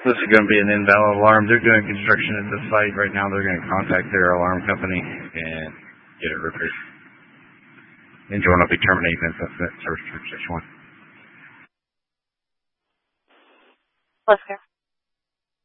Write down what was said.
This is going to be an invalid alarm. They're doing construction at the site right now. They're going to contact their alarm company and get it repaired. Engine will be terminated in service 1. Let's go.